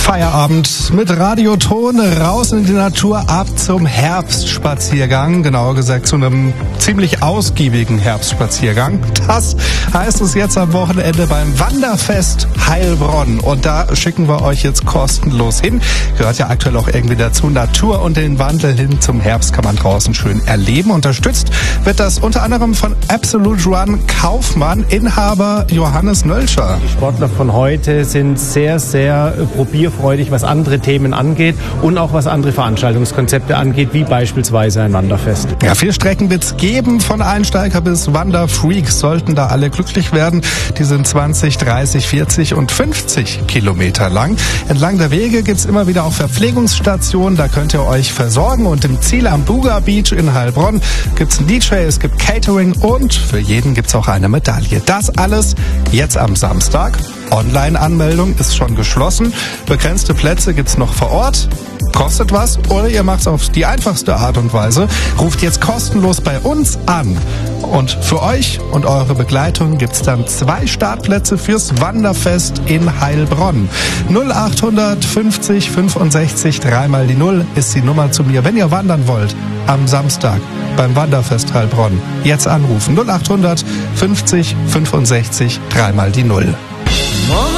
Feierabend mit Radioton, raus in die Natur, ab zum Herbstspaziergang. Genauer gesagt zu einem ziemlich ausgiebigen Herbstspaziergang. Das heißt es jetzt am Wochenende beim Wanderfest Heilbronn. Und da schicken wir euch jetzt kostenlos hin. Gehört ja aktuell auch irgendwie dazu. Natur und den Wandel hin zum Herbst kann man draußen schön erleben. Unterstützt wird das unter anderem von Absolute Run Kaufmann, Inhaber Johannes Nölscher. Die Sportler von heute sind sehr, sehr probierfreudig, was andere Themen angeht und auch was andere Veranstaltungskonzepte angeht, wie beispielsweise ein Wanderfest. Ja, 4 Strecken wird's geben, von Einsteiger bis Wanderfreaks sollten da alle glücklich werden. Die sind 20, 30, 40 und 50 Kilometer lang. Entlang der Wege gibt's immer wieder auch Verpflegungsstationen, da könnt ihr euch versorgen. Und im Ziel am Buga Beach in Heilbronn gibt's einen DJ, es gibt Catering und für jeden gibt's auch eine Medaille. Das alles jetzt am Samstag. Online-Anmeldung ist schon geschlossen. Begrenzte Plätze gibt's noch vor Ort. Kostet was oder ihr macht's auf die einfachste Art und Weise. Ruft jetzt kostenlos bei uns an. Und für euch und eure Begleitung gibt's dann 2 Startplätze fürs Wanderfest in Heilbronn. 0850 65 3 mal die 0 ist die Nummer zu mir, wenn ihr wandern wollt. Am Samstag beim Wanderfest Heilbronn. Jetzt anrufen 0850 65 3 mal die 0.